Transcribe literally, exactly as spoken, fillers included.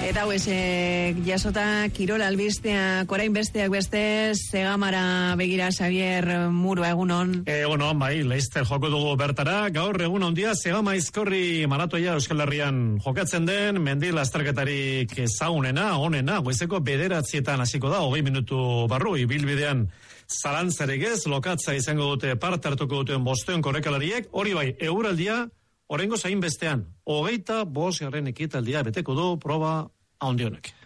Eta huesek jasota Kirol albisteak, orain besteak beste, Segamara begira Xavier Murua, egunon. Egunon, bai, Leicester joko dugu bertara, gaur egun ondia Segama Izkorri maratoia Euskal Herrian jokatzen den, mendi lasterketarik ezagunena, onena, goizeko bederatzietan hasiko da, hogei minutu barru, ibilbidean zalantzarik ez, lokatza izango dute parte hartuko duten bosteon korrekalariek, hori bai, euraldia, Orengo zain bestean, hogeita bost garren ekitaldia beteko du proba handionek.